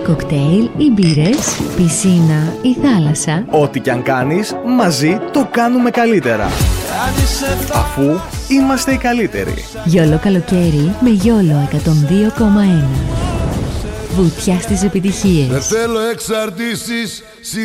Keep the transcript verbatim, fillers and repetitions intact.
Κοκτέιλ ή μπύρες, πισίνα ή θάλασσα. Ό,τι κι αν κάνεις, μαζί το κάνουμε καλύτερα. Αφού είμαστε οι καλύτεροι. Γιόλο καλοκαίρι με Γιόλο εκατόν δύο κόμμα ένα. Βουτιά στις επιτυχίες. Δεν θέλω εξαρτήσεις.